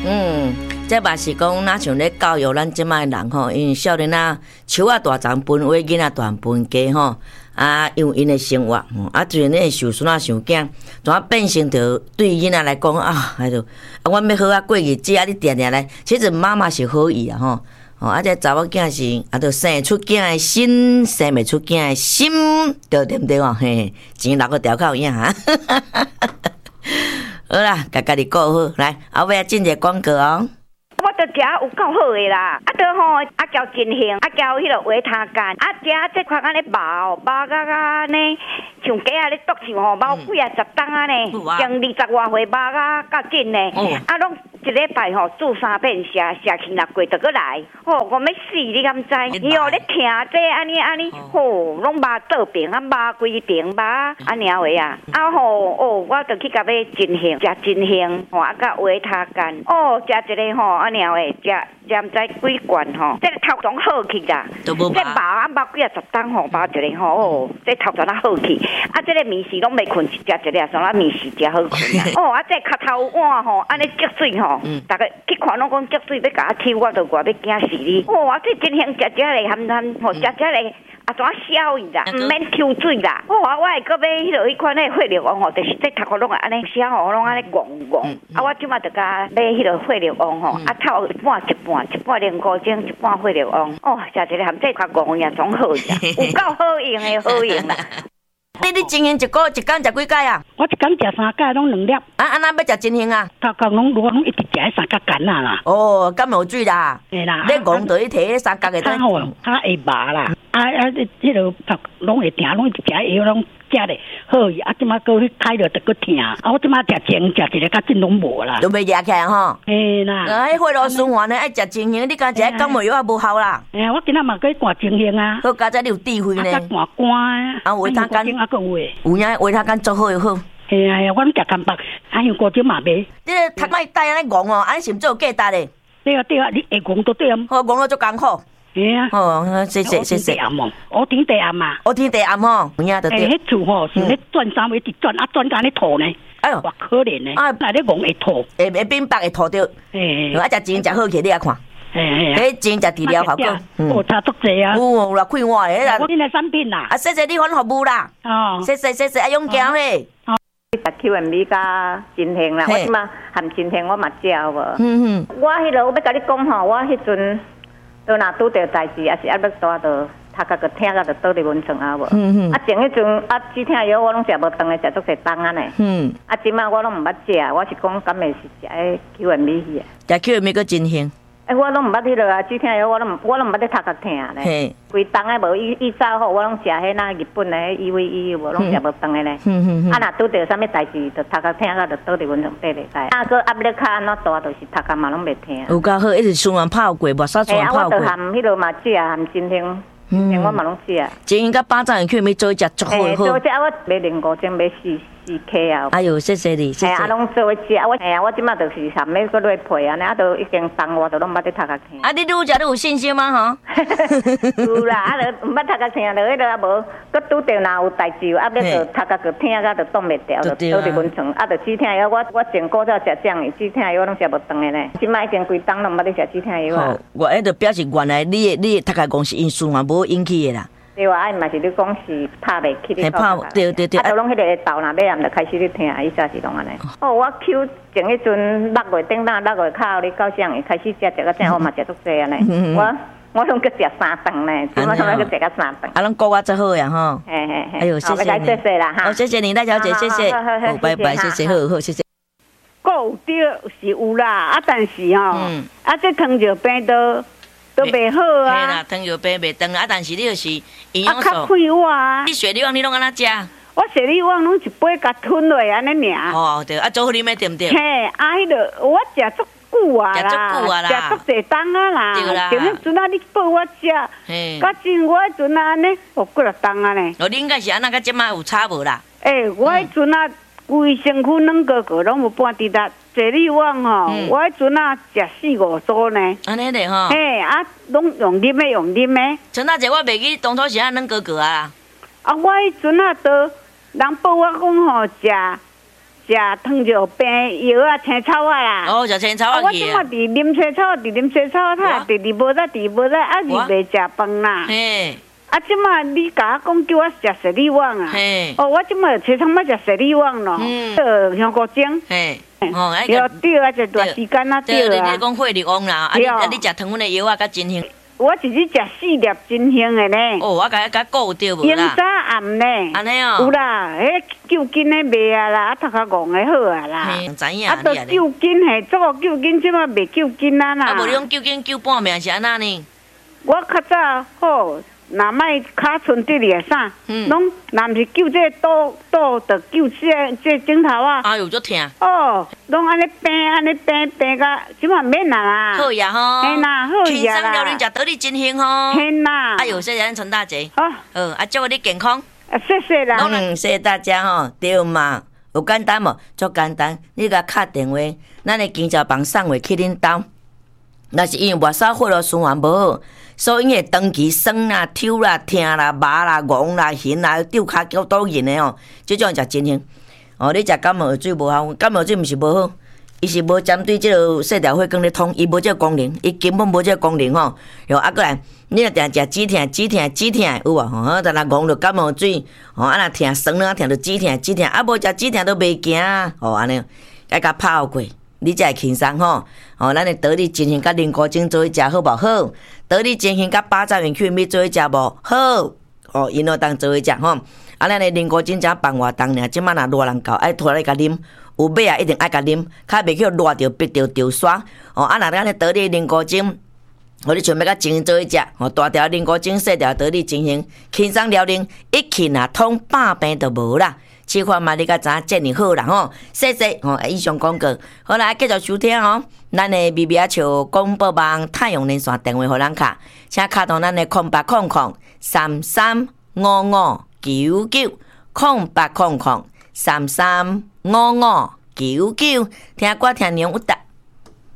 这嘛是讲，哪像咧教育咱即摆人吼，因为少年仔树啊大丛分话，囡仔大分家吼。啊，因为因的生活，啊，就是咧受孙仔想囝，怎变成着对囡仔来讲啊，哎就啊，阮要好啊过日子啊，你定定来，其实妈妈是好意啊吼，啊，这查某囝是啊，着生出囝的心，生袂出囝的心，对毋对哦？嘿，钱留个条口影哈，好啦，家己顾好，来，后尾进一个广告哦。 我着食有够好的啦，啊，着吼啊叫真兴，啊叫迄个维他干，啊食这款安尼肉甲安尼，像鸡啊咧剁像吼，肉几啊10担安尼，从20外岁肉啊较紧呢，啊拢一礼拜吼煮3遍，食去6过就过来，吼我要死你敢知？伊吼咧听这安尼，吼拢肉倒平啊，肉规平肉安尼话啊，啊吼哦，我着去甲要真兴，食真兴，吼啊甲维他干，哦食一个吼。安尼话，食毋知几罐吼，这个头总好去啦。这肉啊肉几啊10担吼，包一个吼，哦，这头全好去。啊，这个面食拢袂困，食一个上啊面食食好困啊。哦，啊，这脚头碗吼，安尼积水吼，大家去看拢讲积水要甲我抽，我就外要惊死你。哦，啊，这真兴食咧，含吼食咧。啊，怎消伊啦？毋免抽水啦。我会搁买迄落迄款咧血绿王吼，就是这头壳拢安尼消吼，拢安尼戆戆。啊，我即马就甲买迄落血绿王吼，啊透一半莲菇精，一半血绿王。哦，食一个含这较戆呀，总好食，有够好用的好用啦。 你真兴一工食几盖啊？ 我一工食3盖，拢2粒。 安那要食真兴啊？ 头壳拢一直食迄3角干啊啦。 哦，敢有水啦？ 嘿啦。 你戆着去摕迄3角的。 较好，较会麻啦。迄落头拢会疼，拢一直食药，拢食咧好伊。啊，即马搁去开了就搁疼。啊，我即马食精食一个，较真拢无啦。 都袂夹起来吼。 嘿啦。 迄血路循环的爱食真兴，你敢食感冒药也无效啦。 我今仔嘛搁去灌真兴啊。 好，加在你有智慧呢。 啊，灌肝啊。 啊，维他干啊，搁有诶。 有影维他干做好又好。 嘿啊，我拢食干巴，啊，香菇椒嘛卖。 你头摆戴安尼戆哦，安尼是毋做有价值咧？ 对啊，你会戆都对啊。 好，戆了足艰苦。 嘿啊。 哦，谢。 我天地暗嘛。 我天地暗吼，有影就对。 迄厝吼是咧转3位，直转啊转甲咧吐呢。 哎呦， 哇可怜呢。啊，那咧戆会吐。 会变白会吐着。 嘿。 啊，食钱食好起，你也看。迄钱食治疗效果。 哦，差足济啊。 有啦，快活诶啦。 我今日产品啦。 啊，谢谢你反服务啦。 哦。 谢，啊，勇敢嘿。 食 QMB 加真兴啦，我即马含真兴我嘛食有无？我迄落我要甲你讲吼，我迄阵都若拄着代志，也是要带到头壳个疼，甲就倒伫蚊床啊无？啊前迄阵啊止疼药我拢食无当诶，食足济当啊呢。啊即马我拢毋捌食，我是讲敢会是食迄 QMB 去啊？食 QMB 个真兴。 我拢毋捌迄落啊，止疼药我拢毋捌咧头壳疼咧。规当诶无伊早好，我拢食迄那日本诶EVE无，拢食无当诶咧。啊，若拄着啥物代志，就头壳疼甲就倒伫蚊床底咧。啊，个压力较安怎大，就是头壳嘛拢袂疼。 有够好，一直循环泡过，目屎循环泡过。 我著含迄落嘛食，含真兴，我嘛拢食。 真兴甲巴掌的 QMB 做一只足好好。 做只我买05种买4K 啊。 哎呦，谢谢你，谢谢。 啊，拢做食，我即马就是含要搁落配安尼，啊，都已经当我都拢捌咧头壳疼。 啊，你愈食愈有信心吗？吼。 有啦，啊，毋捌头壳疼，就迄落啊无，搁拄着若有代志，压力就头壳就疼甲就挡袂掉，就倒伫蚊床，啊，就止疼药，我前古早食酱的止疼药拢食无当的咧，即马已经规当拢捌咧食止疼药啊。 我迄就表示原来你头壳讲是因循环无引起的啦。 对啊，嘛是你讲是拍袂起你拍，对。 啊，都拢迄个豆若买暗就开始咧疼，伊早是拢安尼。哦，我 Q 前迄阵6月顶当6月靠你到上开始食到正，我嘛食足济安尼。我拢搁食3顿呢，即马拢搁食到3顿。 啊，拢顾我真好呀吼。 嘿。 哎呦，谢谢你。 谢谢啦哈。 好，谢谢你，赖小姐，谢谢。好，拜拜，谢谢，好，谢谢。 有对是有啦，啊，但是吼，啊，这汤药病都袂好啊。 嘿啦，汤药病袂长啊，但是你就是营养素。 较快活啊。 你雪里旺你拢安怎食？ 我雪里旺拢一杯甲吞落安尼尔。 哦，对，啊，做好啉的对毋对？ 嘿，啊，迄个我食足久啊啦， 食足久啊啦， 食足济当啊啦。 对啦。 前迄阵啊，你报我食，甲真我迄阵啊安尼，哦，几落当啊呢。 哦，你应该是安那，甲即马有差无啦？ 我迄阵啊，规身躯软个拢有半滴答。雪里旺吼，我迄阵啊食4-5组呢。 安尼咧吼。 嘿，啊，拢用啉的。 陈大姐，我袂记当初是安软个啊啦。 啊，我迄阵啊，都人报我讲吼，食食汤药病药啊，青草啊啦。 哦，食青草啊我即马伫啉青草，伫啉青草，他第二无在，啊，你袂食饭啦。 嘿。 啊，即马你甲我讲叫我食十里旺啊。哦，我即马车窗要食十里旺咯。香菇精。嘿。哦，要对啊，一段时间啊，对啊。 你讲血力旺啦，啊你食汤阮的药啊，甲真香。 我一日食4粒真香的呢。 哦，我甲顾着无啦。 明早暗呢。 安尼哦。 有啦，迄救筋的卖啊啦，啊头壳戆的好啊啦。 知影。 啊，都救筋嘿，做救筋，即马袂救筋啊啦。 啊，无你讲救筋救半命是安那呢？ 我较早好，若莫卡剩得哩啥，拢若毋是救这倒，着救这枕头啊。 哎呦，足疼。 哦，拢安尼病甲，即马免啦。 好呀吼。 嘿啦，好呀啦。 轻松了，恁食得你真香吼。 嘿啦。 哎呦，谢谢咱陈大姐。 好。 啊，祝你健康。 谢谢啦。 谢谢大家吼，对嘛？有简单无？足简单，你甲敲电话，咱的经销房送货去恁兜。若是因为外口血路循环无好，所以会长期酸啦、抽啦、疼啦、麻啦、戆啦、痕啦、丢骹脚倒印的哦，即种食真香。哦，你食感冒水无效，感冒水毋是无好，伊是无针对即个细条血管咧通，伊无即个功能，伊根本无即个功能吼。然后啊，过来，你若定食止疼有无？吼，但若戆着感冒水，吼啊若疼酸啊，疼着止疼，啊无食止疼都袂行，吼安尼，爱甲泡过。你才会轻松吼，哦，咱的得力真香甲菱角精做伙食好无好？得力真香甲八爪鱼去米做伙食无好？哦，因都当做伙食吼。啊，咱的菱角精只放活动尔，即摆若热人够，爱拖来甲啉。有买啊，一定爱甲啉，较袂去热着逼着着刷。哦，啊，若咱的得力菱角精，哦，你全部甲精做伙食，哦，大条菱角精，细条得力真香，轻松了能，一气若通，百病都无啦。试看嘛，你甲知影遮尔好啦吼，谢谢吼。以上广告，好啦，继续收听吼。咱的咪咪啊笑广播网太阳连线电话互咱卡，请卡到咱的0800335599，0800335599，听歌听娘有答。